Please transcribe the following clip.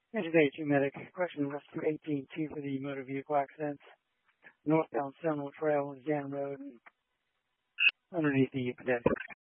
Today, two medic question rescue 18-2 for the motor vehicle accidents. Northbound Seminole Trail was Jan Road underneath the pedestrian.